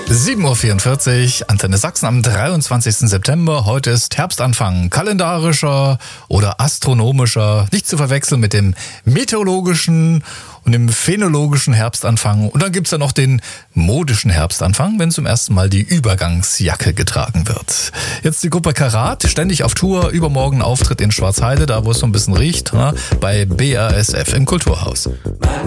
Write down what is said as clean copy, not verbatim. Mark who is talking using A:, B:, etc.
A: 7.44 Uhr, Antenne Sachsen am 23. September. Heute ist Herbstanfang, kalendarischer oder astronomischer, nicht zu verwechseln mit dem meteorologischen und dem phänologischen Herbstanfang. Und dann gibt's ja noch den modischen Herbstanfang, wenn zum ersten Mal die Übergangsjacke getragen wird. Jetzt die Gruppe Karat, ständig auf Tour, übermorgen Auftritt in Schwarzheide, da wo es so ein bisschen riecht, bei BASF im Kulturhaus.